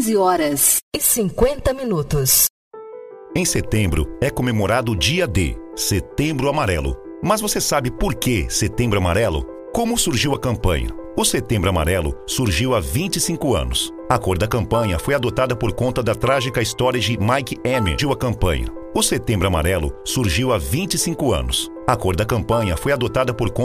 15h50. Em setembro é comemorado o Dia D, Setembro Amarelo. Mas você sabe por que Setembro Amarelo? Como surgiu a campanha? O Setembro Amarelo surgiu há 25 anos. A cor da campanha foi adotada por conta da trágica história de Mike Emmer. A campanha. O Setembro Amarelo surgiu há 25 anos. A cor da campanha foi adotada por conta